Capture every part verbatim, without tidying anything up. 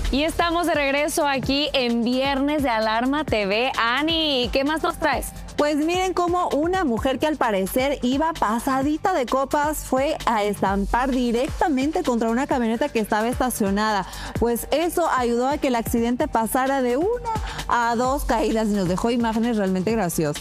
Y estamos de regreso aquí en Viernes de Alarma T V. Ani, ¿qué más nos traes? Pues miren cómo una mujer que al parecer iba pasadita de copas fue a estampar directamente contra una camioneta que estaba estacionada. Pues eso ayudó a que el accidente pasara de una a dos caídas y nos dejó imágenes realmente graciosas.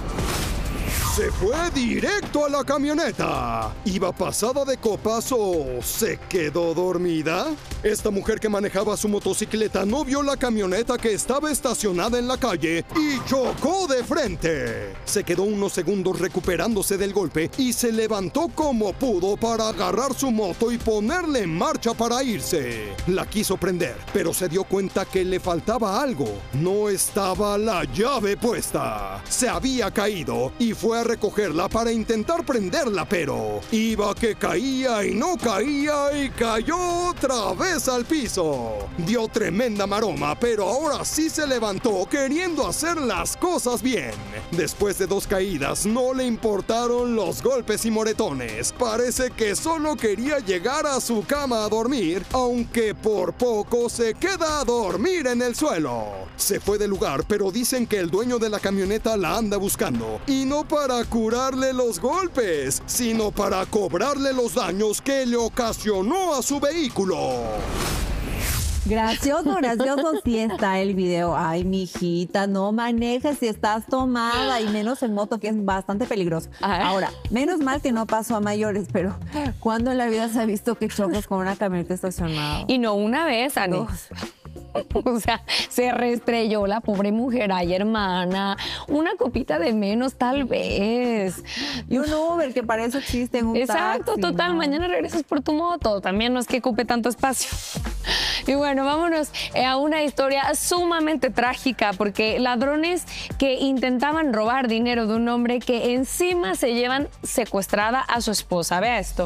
Se fue directo a la camioneta. ¿Iba pasada de copas o se quedó dormida? Esta mujer que manejaba su motocicleta no vio la camioneta que estaba estacionada en la calle y chocó de frente. Se quedó unos segundos recuperándose del golpe y se levantó como pudo para agarrar su moto y ponerle en marcha para irse. La quiso prender, pero se dio cuenta que le faltaba algo. No estaba la llave puesta. Se había caído y fue a recogerla para intentar prenderla, pero iba que caía y no caía y cayó otra vez al piso. Dio tremenda maroma, pero ahora sí se levantó queriendo hacer las cosas bien. Después de dos caídas, no le importaron los golpes y moretones. Parece que solo quería llegar a su cama a dormir, aunque por poco se queda a dormir en el suelo. Se fue del lugar, pero dicen que el dueño de la camioneta la anda buscando, y no para curarle los golpes, sino para cobrarle los daños que le ocasionó a su vehículo. Gracioso, gracioso sí está el video. Ay, mijita, no manejes si estás tomada y menos en moto, que es bastante peligroso. Ay. Ahora, menos mal que no pasó a mayores, pero ¿cuándo en la vida se ha visto que chocas con una camioneta estacionada? Y no una vez, Ani. Dos. O sea, se reestrelló la pobre mujer. Ay, hermana, una copita de menos tal vez. Y un Uber que para eso existe, un Exacto, taxi, total, ¿no? Mañana regresas por tu moto. También no es que ocupe tanto espacio. Y bueno, vámonos a una historia sumamente trágica, porque ladrones que intentaban robar dinero de un hombre que encima se llevan secuestrada a su esposa. Vea esto.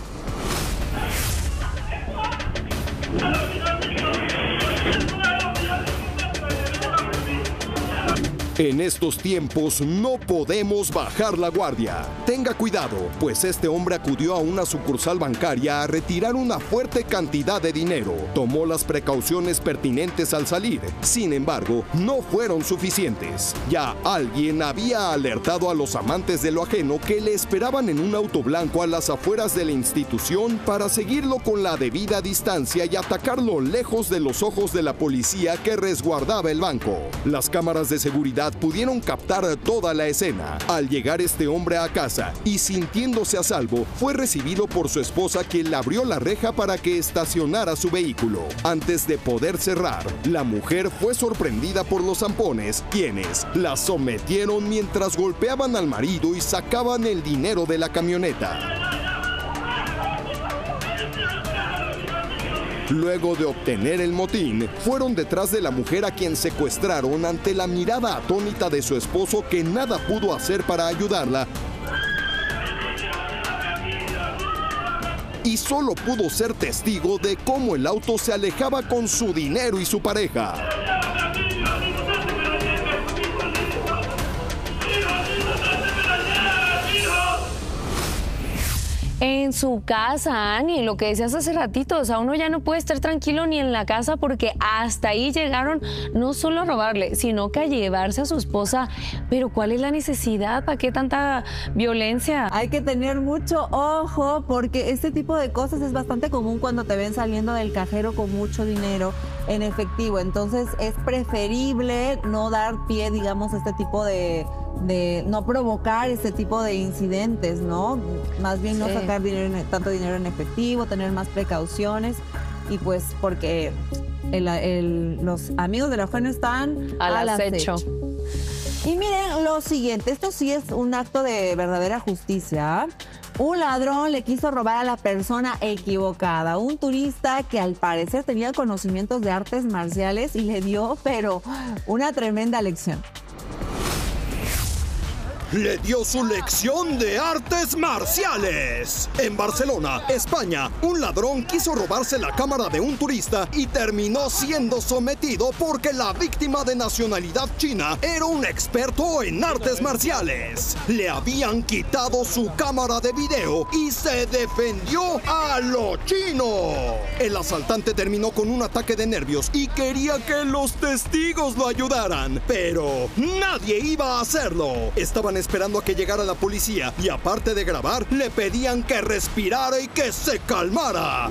En estos tiempos no podemos bajar la guardia. Tenga cuidado, pues este hombre acudió a una sucursal bancaria a retirar una fuerte cantidad de dinero. Tomó las precauciones pertinentes al salir. Sin embargo, no fueron suficientes. Ya alguien había alertado a los amantes de lo ajeno que le esperaban en un auto blanco a las afueras de la institución para seguirlo con la debida distancia y atacarlo lejos de los ojos de la policía que resguardaba el banco. Las cámaras de seguridad pudieron captar toda la escena. Al llegar este hombre a casa y sintiéndose a salvo, fue recibido por su esposa, quien le abrió la reja para que estacionara su vehículo. Antes de poder cerrar, la mujer fue sorprendida por los zampones, quienes la sometieron mientras golpeaban al marido y sacaban el dinero de la camioneta. Luego de obtener el motín, fueron detrás de la mujer, a quien secuestraron ante la mirada atónita de su esposo, que nada pudo hacer para ayudarla y solo pudo ser testigo de cómo el auto se alejaba con su dinero y su pareja. En su casa, Ani, lo que decías hace ratito, o sea, uno ya no puede estar tranquilo ni en la casa, porque hasta ahí llegaron no solo a robarle, sino que a llevarse a su esposa. Pero ¿cuál es la necesidad? ¿Para qué tanta violencia? Hay que tener mucho ojo, porque este tipo de cosas es bastante común cuando te ven saliendo del cajero con mucho dinero en efectivo. Entonces es preferible no dar pie, digamos, a este tipo de... de no provocar este tipo de incidentes, ¿no? Más bien no sí. sacar dinero en, tanto dinero en efectivo, tener más precauciones, y pues porque el, el, los amigos de la ajeno están al, al acecho. acecho. Y miren lo siguiente, esto sí es un acto de verdadera justicia. Un ladrón le quiso robar a la persona equivocada, un turista que al parecer tenía conocimientos de artes marciales, y le dio, pero una tremenda lección. le dio su lección de artes marciales. En Barcelona, España, un ladrón quiso robarse la cámara de un turista y terminó siendo sometido porque la víctima de nacionalidad china era un experto en artes marciales. Le habían quitado su cámara de video y se defendió a lo chino. El asaltante terminó con un ataque de nervios y quería que los testigos lo ayudaran, pero nadie iba a hacerlo. Estaban esperando a que llegara la policía y aparte de grabar, le pedían que respirara y que se calmara.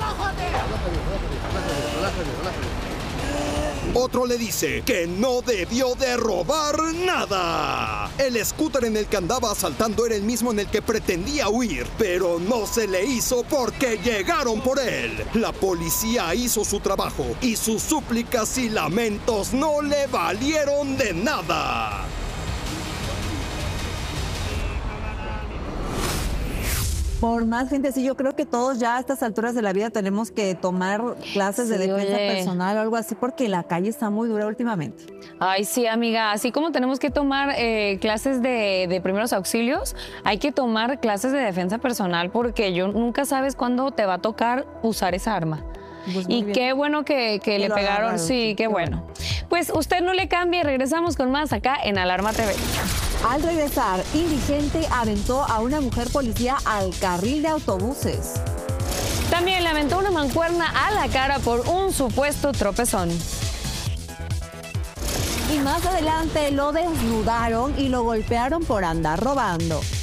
Otro le dice que no debió de robar nada. El scooter en el que andaba asaltando era el mismo en el que pretendía huir, pero no se le hizo porque llegaron por él. La policía hizo su trabajo y sus súplicas y lamentos no le valieron de nada. Por más gente, sí, yo creo que todos ya a estas alturas de la vida tenemos que tomar clases de Sí, defensa oye. personal o algo así, porque la calle está muy dura últimamente. Ay, sí, amiga. Así como tenemos que tomar eh, clases de, de primeros auxilios, hay que tomar clases de defensa personal porque yo nunca sabes cuándo te va a tocar usar esa arma. Pues muy Y bien. qué bueno que, que Que le lo pegaron. agarraron, Sí, sí, qué qué bueno. Pues usted no le cambie. Regresamos con más acá en Alarma T V. Al regresar, indigente aventó a una mujer policía al carril de autobuses. También le aventó una mancuerna a la cara por un supuesto tropezón. Y más adelante lo desnudaron y lo golpearon por andar robando.